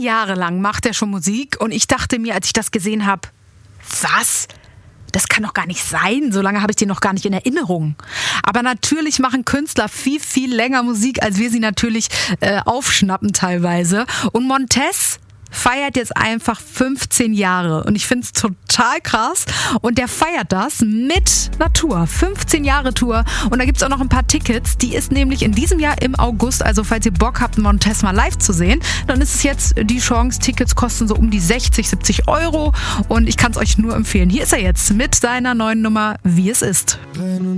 Jahre lang macht er schon Musik und ich dachte mir, als ich das gesehen habe, was? Das kann doch gar nicht sein, so lange habe ich den noch gar nicht in Erinnerung. Aber natürlich machen Künstler viel, viel länger Musik, als wir sie natürlich aufschnappen teilweise. Und Montez feiert jetzt einfach 15 Jahre und ich finde es total krass und der feiert das mit einer Tour, 15 Jahre Tour und da gibt es auch noch ein paar Tickets, die ist nämlich in diesem Jahr im August, also falls ihr Bock habt, Montez mal live zu sehen, dann ist es jetzt die Chance, Tickets kosten so um die 60, 70 Euro und ich kann es euch nur empfehlen. Hier ist er jetzt mit seiner neuen Nummer Wie es ist.